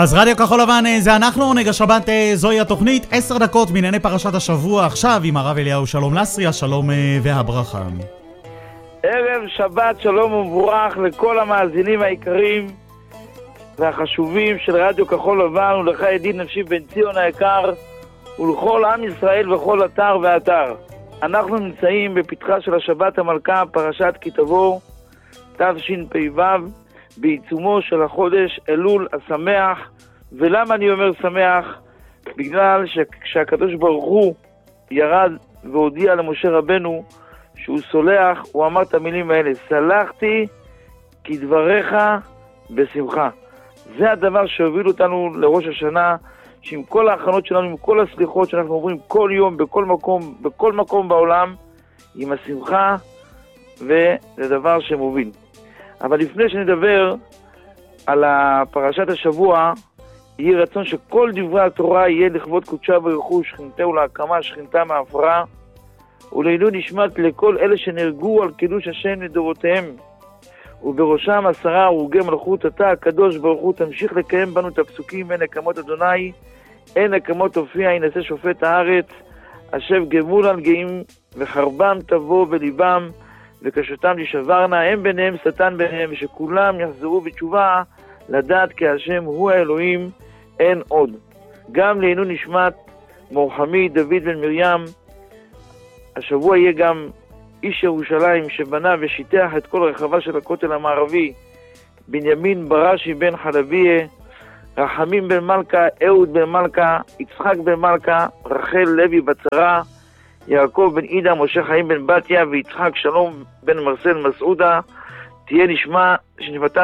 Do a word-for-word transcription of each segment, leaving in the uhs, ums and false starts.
אז רדיו כחול לבן זה אנחנו, עונג השבת זוהי התוכנית, עשר דקות מענייני פרשת השבוע עכשיו עם הרב אליהו שלום לסרי, השלום והברכה. ערב שבת שלום ומבורך לכל המאזינים העיקרים והחשובים של רדיו כחול לבן, ולך ידיד נפשי בן ציון היקר, ולכל עם ישראל וכל אתר ואתר. אנחנו נמצאים בפתחה של השבת המלכה, פרשת כי תבוא, תשפ"ו, בעיצומו של החודש אלול השמח. ולמה אני אומר שמח? בגלל שכשהקדוש ברוך הוא ירד והודיע למשה רבנו שהוא סולח, הוא אמר את המילים האלה: סלחתי כדבריך בשמחה. זה הדבר שהוביל אותנו לראש השנה, שעם כל ההכנות שלנו, עם כל הסליחות שאנחנו עוברים כל יום, בכל מקום, בכל מקום בעולם, עם השמחה, וזה דבר שמוביל. אבל לפני שנדבר על פרשת השבוע, יהיה רצון שכל דברי התורה יהיה לכבוד קודשה ברכו, שכינתה ולהקמה, שכינתה מעפרה, ולעילוי נשמת לכל אלה שנהרגו על קידוש השם לדורותיהם, ובראשם עשרה הרוגי מלכות. אתה הקדוש ברוך הוא תמשיך לקיים בנו את הפסוקים: אין נקמות אדוני, אין נקמות הופיע, ינשא שופט הארץ, אשב גמול על גאים, וחרבם תבוא בליבם, וקשותם תשברנה, הם ביניהם שטן ביניהם, ושכולם יחזרו בתשובה לדעת כי השם הוא האלוהים, אין עוד. גם לעילוי נשמת מור חמיד דוד בן מרים. השבוע יהיה גם איש ירושלים שבנה ושיטח את כל רחבה של הכותל המערבי, בנימין ברשי בן חלביה, רחמים בן מלכה, אהוד בן מלכה, יצחק בן מלכה, רחל לוי בצרה, יעקב בן עידה, משה חיים בן בתיה, ויצחק שלום בן מרסל מסעודה. תהיה נשמע שנשמתם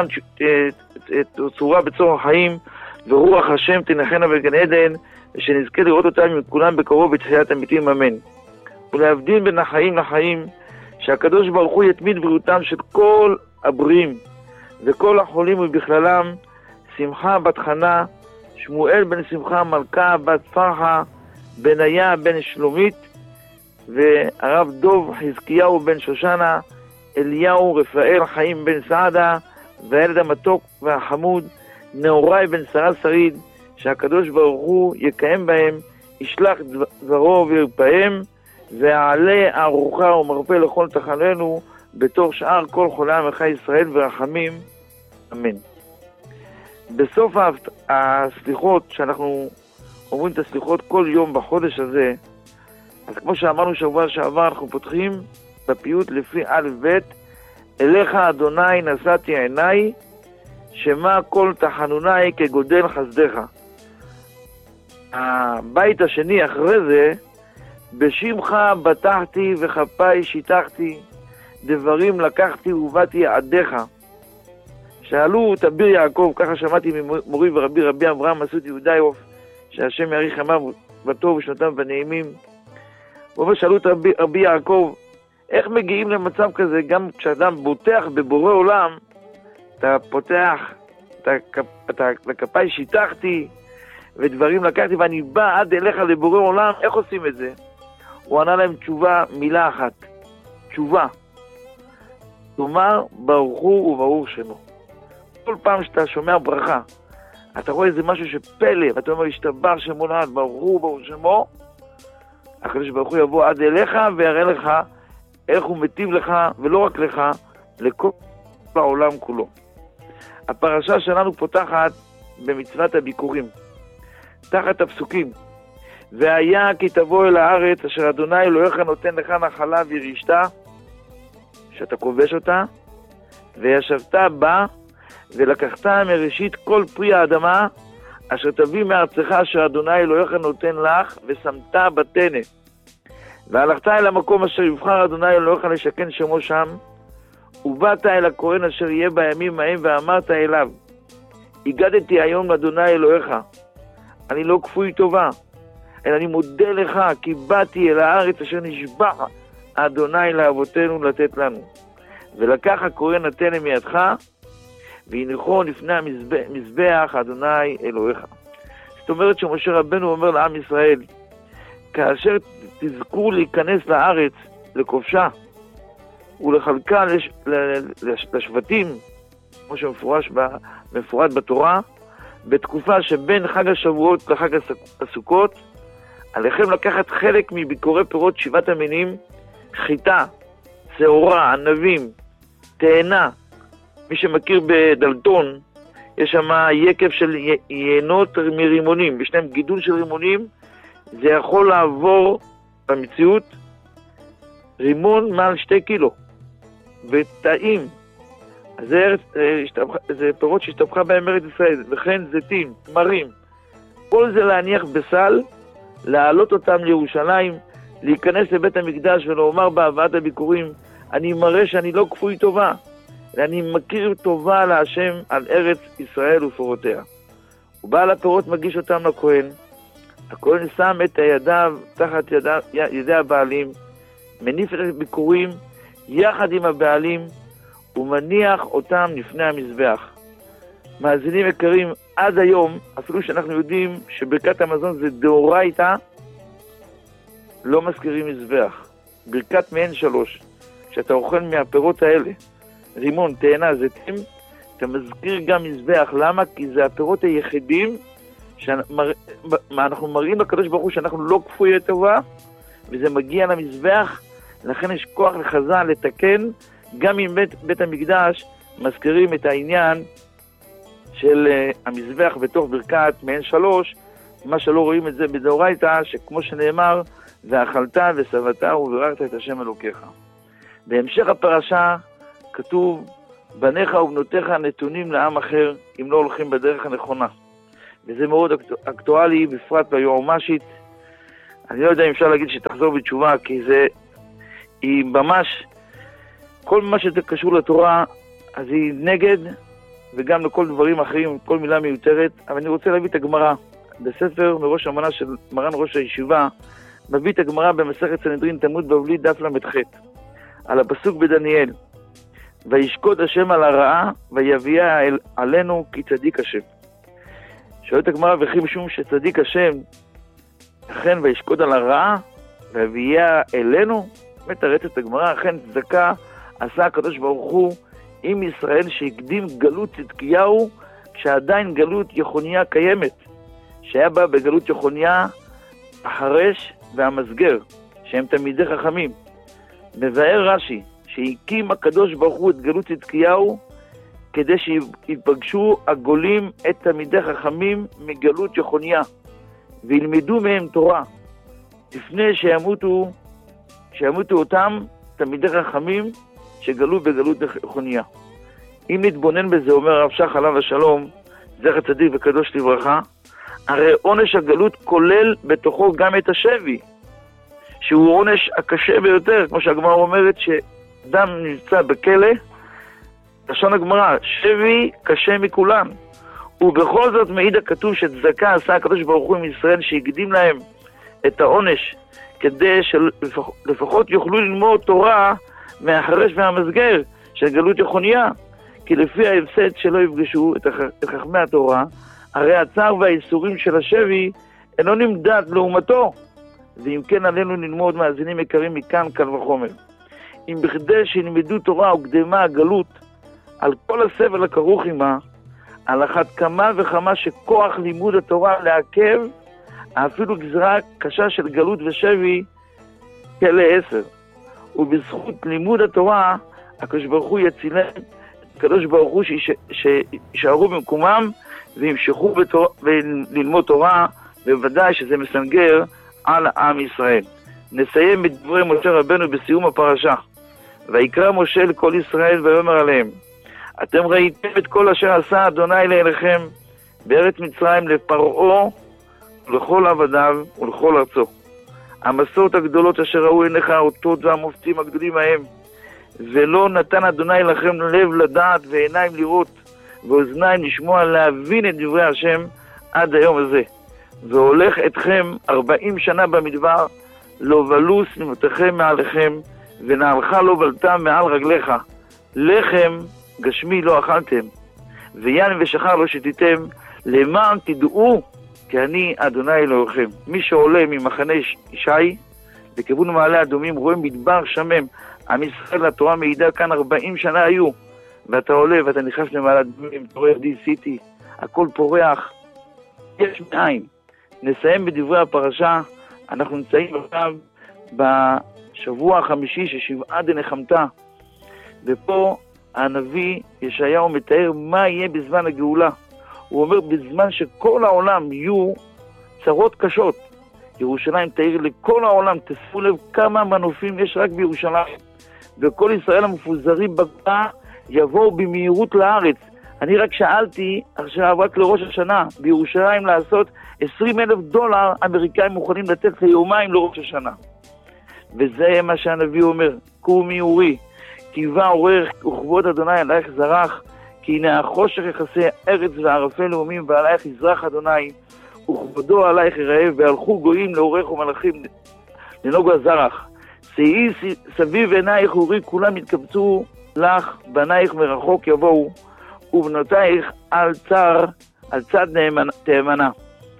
צורה בצור החיים, ורוח השם תנחנה בגן עדן, ושנזכה לראות אותם עם כולם בקרוב בתחיית המתים, אמן. ולהבדיל בין החיים לחיים, שהקדוש ברוך הוא יתמיד בריאותם של כל הבריאים וכל החולים ובכללם, שמחה בת חנה, שמואל בן שמחה, מלכה בת פרחה, בניה בן שלומית, והרב דוב חזקיהו בן שושנה, אליהו רפאל חיים בן סעדה, והילד המתוק והחמוד נאורי בן שרה שריד, שהקדוש ברוך הוא יקיים בהם, ישלח דברו וירפאם, ועלה ארוחה ומרפא לכל תחננו, בתור שאר כל חולי עמך ישראל, ורחמים, אמן. בסוף הסליחות, שאנחנו אומרים את הסליחות כל יום בחודש הזה, אז כמו שאמרנו שבוע שעבר, אנחנו פותחים בפיוט לפי א' ב': אליך אדוני נשאתי עיניי, שמה כל תחנוני כגודל חסדך. הבית השני אחרי זה: בשמך בטחתי וכפיי שיטחתי, דברים לקחתי ובאתי עדיך. שאלו תביר יעקב, ככה שמעתי ממורי ורבי רבי אברהם מסעוד יהודיוף, שהשם יאריך ימיו בטוב ושנותיו בנעימים. הוא שאלו את רבי, רבי יעקב, איך מגיעים למצב כזה? גם כשאדם בוטח בבורא עולם, אתה פותח, אתה, אתה, לכפיי שיטחתי ודברים לקחתי ואני בא עד אליך לבורא עולם, איך עושים את זה? הוא ענה להם תשובה, מילה אחת, תשובה. תאמר ברוך הוא וברוך שמו. כל פעם שאתה שומע ברכה, אתה רואה איזה משהו שפלא, ואתה אומר השתבח שמו לעד, ברוך הוא וברוך שמו, הקדוש ברוך הוא יבוא עד אליך ויראה לך איך הוא מטיב לך, ולא רק לך, לכל העולם כולו. הפרשה שלנו פותחת במצוות הביקורים, תחת הפסוקים: והיה כי תבוא אל הארץ אשר אדוני אלוהיך נותן לך נחלה וירשתה, שאתה כובש אותה, וישבת בה ולקחת מראשית כל פרי האדמה אשר תביא מארצך אשר אדוני אלוהיך נותן לך, ושמת בתנה, והלכת אל המקום אשר יבחר אדוני אלוהיך לשכן שמו שם, ובאת אל הכהן אשר יהיה בימים ההם, ואמרת אליו: הגדתי היום לאדוני אלוהיך, אני לא כפוי טובה, אלא אני מודה לך כי באתי אל הארץ אשר נשבע אדוני לאבותינו לתת לנו. ולקח הכהן התנה מידך, והניחו לפני המזבח אדוני אלוהיך. זאת אומרת שמשה רבנו אומר לעם ישראל, כאשר תזכו להיכנס לארץ, לכובשה, ולחלקה לש, לשבטים, כמו שמפורש מפורט בתורה, בתקופה שבין חג השבועות לחג הסוכות, עליכם לקחת חלק מביקורי פירות שבעת המינים, חיטה, שעורה, ענבים, תאנה. מי שמכיר בדלתון, יש שם יקב של יינות מרימונים, יש להם גידול של רימונים, זה יכול לעבור במציאות רימון מעל שתי קילו, וטעים. אז זה, זה פירות שהשתפכה בהם ארץ ישראל, וכן זיתים, תמרים. כל זה להניח בסל, להעלות אותם לירושלים, להיכנס לבית המקדש ולומר בהבאת הביקורים, אני מראה שאני לא כפוי טובה, ואני מכיר טובה להשם על ארץ ישראל ופירותיה. ובעל הפירות מגיש אותם לכהן, הכהן שם את הידיו תחת ידיו, ידי הבעלים, מניף את הביקורים יחד עם הבעלים, ומניח אותם לפני המזבח. מאזינים יקרים, עד היום, אפילו שאנחנו יודעים שברכת המזון זה דאורייתא, לא מזכירים מזבח. ברכת מעין שלוש, כשאתה אוכל מהפירות האלה, רימון, תאנה, זיתים, אתה מזכיר גם מזבח. למה? כי זה הפירות היחידים שאנחנו מראים לקדוש ברוך הוא שאנחנו לא כפויי טובה, וזה מגיע למזבח, לכן יש כוח לחז"ל לתקן, גם אם בית, בית המקדש מזכירים את העניין של uh, המזבח בתוך ברכת מעין שלוש, מה שלא רואים את זה בדאורייתא, שכמו שנאמר, ואכלת ושבעת ובירכת את השם אלוקיך. בהמשך הפרשה כתוב, בניך ובנותיך נתונים לעם אחר, אם לא הולכים בדרך הנכונה. וזה מאוד אקטואלי, בפרט ביועמ"שית. אני לא יודע אם אפשר להגיד שתחזור בתשובה, כי זה, היא ממש, כל מה שזה קשור לתורה, אז היא נגד, וגם לכל דברים אחרים, כל מילה מיותרת. אבל אני רוצה להביא את הגמרא. בספר מראש המנה של מרן ראש הישיבה, מביא את הגמרא במסכת סנהדרין תלמוד בבלי דף למ"ח, על הפסוק בדניאל, וישקוד השם על הרעה, ויביאה עלינו כי צדיק השם. שואלת הגמרא, וכי משום שצדיק השם, אכן וישקוד על הרעה, ויביאה אלינו? מתרצת הגמרא, אכן צדקה עשה הקדוש ברוך הוא עם ישראל שהקדים גלות צדקיהו, כשעדיין גלות יחוניה קיימת, שהיה בה בגלות יחוניה החרש והמסגר, שהם תלמידי חכמים. מבאר רש"י שהקים הקדוש ברוך הוא את גלות צדקיהו כדי שיפגשו הגולים את תלמידי חכמים מגלות יחוניה וילמדו מהם תורה לפני שימותו, שימותו אותם תלמידי חכמים שגלו בגלות יחוניה. אם נתבונן בזה, אומר הרב שך עליו השלום, זכר צדיק וקדוש לברכה, הרי עונש הגלות כולל בתוכו גם את השבי, שהוא עונש הקשה ביותר, כמו שהגמרא אומרת שדם נמצא בכלא, לשון הגמרא, שבי קשה מכולם. ובכל זאת מעיד הכתוב שצדקה עשה הקדוש ברוך הוא עם ישראל שהקדים להם את העונש, כדי שלפחות יוכלו ללמוד תורה מהחרש והמסגר של גלות יחוניה, כי לפי ההפסד שלא יפגשו את חכמי התורה, הרי הצער והאיסורים של השבי אינו נמדד לעומתו, ואם כן עלינו ללמוד מאזינים יקרים מכאן קל וחומר. אם בכדי שילמדו תורה הוקדמה הגלות על כל הסבל הכרוך עמה, על אחת כמה וכמה שכוח לימוד התורה לעכב אפילו גזרה קשה של גלות ושבי כלא עשר. ובזכות לימוד התורה הקדוש ברוך הוא יצילם, הקדוש ברוך הוא שישארו במקומם וימשכו בתור... ללמוד תורה, ובוודאי שזה מסנגר על עם ישראל. נסיים את דברי משה רבנו בסיום הפרשה. ויקרא משה לכל ישראל ויאמר עליהם, אתם ראיתם את כל אשר עשה אדוני לאליכם בארץ מצרים לפרעה ולכל עבדיו ולכל ארצו. המסורת הגדולות אשר ראו עיניך, האותות והמופתים הגדולים ההם, ולא נתן אדוני לכם לב לדעת ועיניים לראות ואוזניים לשמוע להבין את דברי השם עד היום הזה. והולך אתכם ארבעים שנה במדבר, לא בלו שנותיכם מעליכם, ונעלך לא בלתם מעל רגליך. לחם גשמי לא אכלתם, ויין ושחר לא שתיתם, למען תדעו כי אני אדוני אלוהיכם. מי שעולה ממחנה ישי לכיוון מעלה אדומים רואה מדבר שמם. עם ישראל התורה מעידה כאן ארבעים שנה היו, ואתה עולה ואתה נכנס למעלה אדומים, אתה רואה ידי סיטי, הכל פורח, יש מאין. נסיים בדברי הפרשה, אנחנו נמצאים עכשיו בשבוע החמישי ששבעה דנחמתה, ופה הנביא ישעיהו מתאר מה יהיה בזמן הגאולה. הוא אומר בזמן שכל העולם יהיו צרות קשות, ירושלים תאיר לכל העולם. תספו לב כמה מנופים יש רק בירושלים, וכל ישראל המפוזרים בגולה יבואו במהירות לארץ. אני רק שאלתי עכשיו רק לראש השנה בירושלים לעשות עשרים אלף דולר אמריקאים מוכנים לתת ליומיים לראש השנה. וזה מה שהנביא אומר, קומי אורי, טיבה עורר וכבוד אדוני עלייך זרח, כי הנה החושך יחסי ארץ וערפי לאומים, ועלייך יזרח אדוני, וכבודו עלייך יראה, והלכו גויים לאורך ומלאכים לנוגה זרח. שאי סביב עינייך אורי, כולם יתקבצו לך, בנייך מרחוק יבואו, ובנותייך על צר, על צד תאמנה.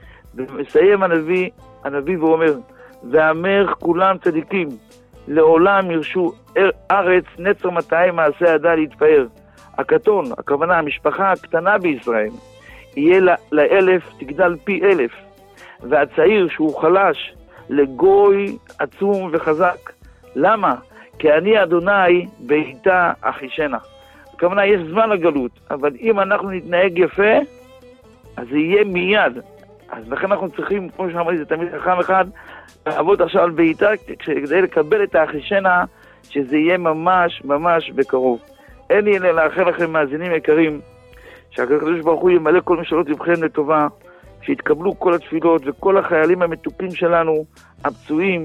ומסיים הנביא, הנביא ואומר, ואמר כולם צדיקים, לעולם ירשו ארץ נצר מטעי מעשה ידה להתפאר. הקטון, הכוונה המשפחה הקטנה בישראל, יהיה לאלף תגדל פי אלף, והצעיר שהוא חלש לגוי עצום וחזק. למה? כי אני אדוני בעיתה אחישנה. הכוונה יש זמן לגלות, אבל אם אנחנו נתנהג יפה, אז זה יהיה מיד. אז לכן אנחנו צריכים, כמו שאמרתי, זה תמיד חכם אחד, לעבוד עכשיו על בעיתה, כדי לקבל את האחישנה, שזה יהיה ממש ממש בקרוב. אין לי אלא לאחל לכם מאזינים יקרים, שהקדוש ברוך הוא ימלא כל משאלות לבכם לטובה, שיתקבלו כל התפילות וכל החיילים המתוקים שלנו, הפצועים,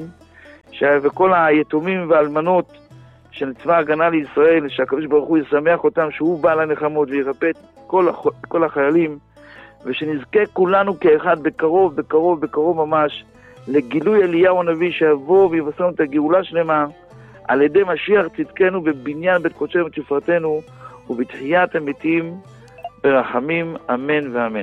וכל היתומים והאלמנות של צבא ההגנה לישראל, שהקדוש ברוך הוא ישמח אותם, שהוא בעל הנחמות וירפא את כל, כל החיילים, ושנזכה כולנו כאחד בקרוב, בקרוב, בקרוב ממש, לגילוי אליהו הנביא שיבוא ויבשר את הגאולה שלמה, על ידי משיח צדקנו בבניין בית קודשנו ותפארתנו, ובתחיית המתים ברחמים, אמן ואמן.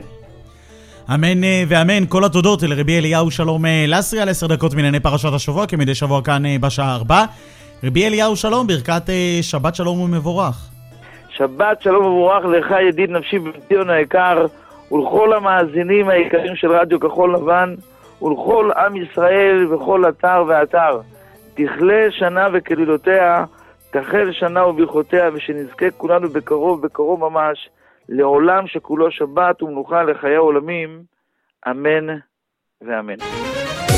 אמן ואמן. כל התודות לרבי אליהו שלום לסרי על עשר דקות מענייני פרשת השבוע, כמדי שבוע כאן בשעה ארבע. רבי אליהו שלום, ברכת שבת שלום ומבורך. שבת שלום ומבורך לך ידיד נפשי בציון היקר, ולכל המאזינים היקרים של רדיו כחול לבן, ולכל עם ישראל וכל אתר ואתר. תכלה שנה וכלילותיה, תחל שנה וברכותיה, ושנזכה כולנו בקרוב, בקרוב ממש, לעולם שכולו שבת ומנוחה לחיי העולמים, אמן ואמן.